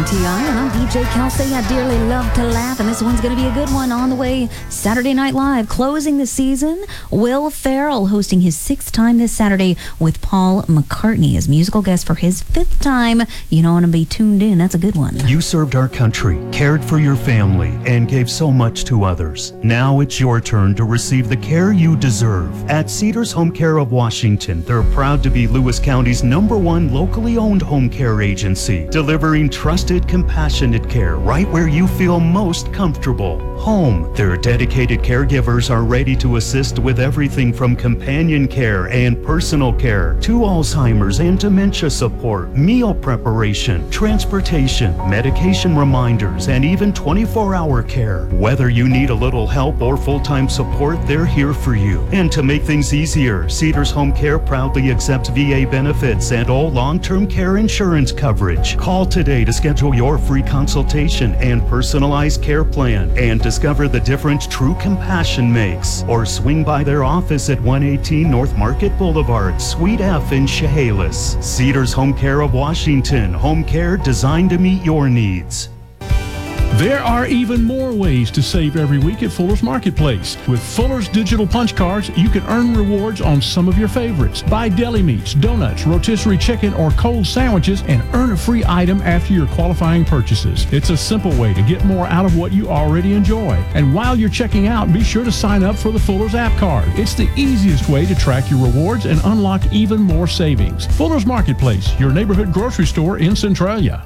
WTI, and I'm DJ Kelsey. I dearly love to laugh, and this one's going to be a good one on the way. Saturday Night Live, closing the season. Will Ferrell hosting his 6th time this Saturday with Paul McCartney as musical guest for his 5th time. You don't want to be tuned in. That's a good one. You served our country, cared for your family, and gave so much to others. Now it's your turn to receive the care you deserve. At Cedars Home Care of Washington, they're proud to be Lewis County's #1 locally owned home care agency, delivering trusted, compassionate care right where you feel most comfortable. Home. Their dedicated caregivers are ready to assist with everything from companion care and personal care to Alzheimer's and dementia support, meal preparation, transportation, medication reminders, and even 24-hour care. Whether you need a little help or full-time support, they're here for you. And to make things easier, Cedars Home Care proudly accepts VA benefits and all long-term care insurance coverage. Call today to schedule your free consultation and personalized care plan and discover the difference true compassion makes. Or swing by their office at 118 North Market Boulevard, Suite F in Chehalis. Cedars Home Care of Washington. Home care designed to meet your needs. There are even more ways to save every week at Fuller's Marketplace. With Fuller's digital punch cards, you can earn rewards on some of your favorites. Buy deli meats, donuts, rotisserie chicken, or cold sandwiches and earn a free item after your qualifying purchases. It's a simple way to get more out of what you already enjoy. And while you're checking out, be sure to sign up for the Fuller's app card. It's the easiest way to track your rewards and unlock even more savings. Fuller's Marketplace, your neighborhood grocery store in Centralia.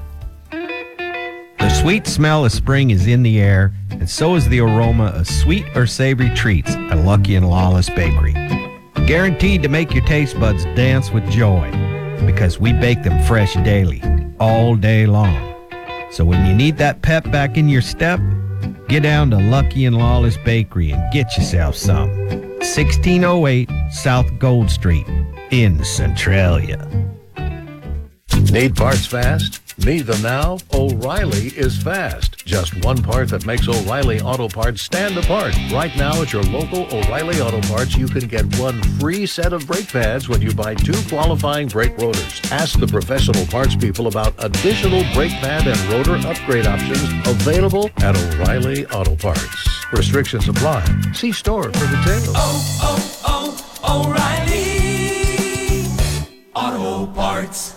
The sweet smell of spring is in the air, and so is the aroma of sweet or savory treats at Lucky and Lawless Bakery. Guaranteed to make your taste buds dance with joy, because we bake them fresh daily, all day long. So when you need that pep back in your step, get down to Lucky and Lawless Bakery and get yourself some. 1608 South Gold Street in Centralia. Need parts fast? Need them now? O'Reilly is fast. Just one part that makes O'Reilly Auto Parts stand apart. Right now at your local O'Reilly Auto Parts, you can get one free set of brake pads when you buy 2 qualifying brake rotors. Ask the professional parts people about additional brake pad and rotor upgrade options available at O'Reilly Auto Parts. Restrictions apply. See store for details. O'Reilly Auto Parts.